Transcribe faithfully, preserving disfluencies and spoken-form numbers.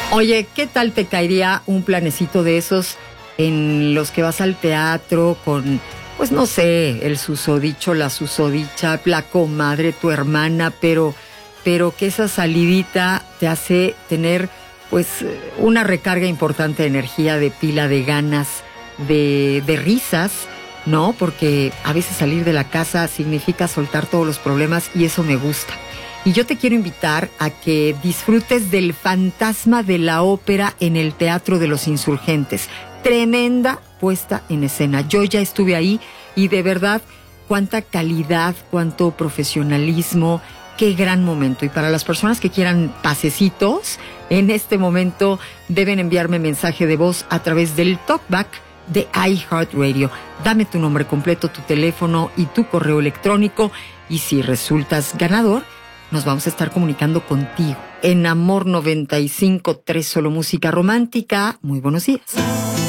Oye, ¿qué tal te caería un planecito de esos en los que vas al teatro con, pues no sé, el susodicho, la susodicha, la comadre, tu hermana, pero, pero que esa salidita te hace tener pues una recarga importante de energía, de pila, de ganas, de, de risas, ¿no? Porque a veces salir de la casa significa soltar todos los problemas y eso me gusta. Y yo te quiero invitar a que disfrutes del Fantasma de la Ópera en el Teatro de los Insurgentes. Tremenda puesta en escena. Yo ya estuve ahí y de verdad, cuánta calidad, cuánto profesionalismo, qué gran momento. Y para las personas que quieran pasecitos, en este momento deben enviarme mensaje de voz a través del talkback de iHeartRadio. Dame tu nombre completo, tu teléfono y tu correo electrónico. Y si resultas ganador, nos vamos a estar comunicando contigo en Amor noventa y cinco punto tres, solo música romántica. Muy buenos días.